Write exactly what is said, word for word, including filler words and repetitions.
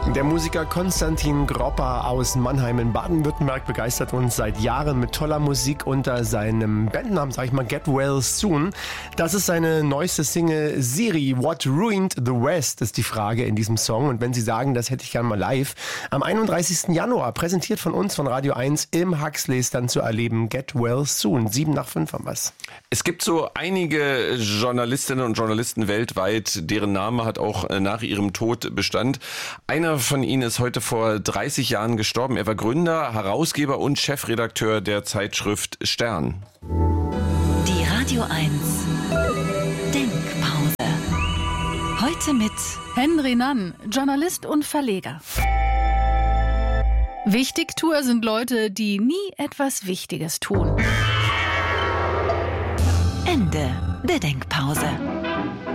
Der Musiker Konstantin Gropper aus Mannheim in Baden-Württemberg begeistert uns seit Jahren mit toller Musik unter seinem Bandnamen, sag ich mal, Get Well Soon. Das ist seine neueste Single Siri, What Ruined the West, ist die Frage in diesem Song. Und wenn Sie sagen, das hätte ich gerne mal live, am einunddreißigsten Januar, präsentiert von uns, von Radio eins, im Huxleys dann zu erleben, Get Well Soon. Sieben nach fünf haben wir's. Es gibt so einige Journalistinnen und Journalisten weltweit, deren Name hat auch nach ihrem Tod Bestand. Einer von ihnen ist heute vor dreißig Jahren gestorben. Er war Gründer, Herausgeber und Chefredakteur der Zeitschrift Stern. Die Radio eins Denkpause. Heute mit Henry Nann, Journalist und Verleger. Wichtigtuer sind Leute, die nie etwas Wichtiges tun. Ende der Denkpause.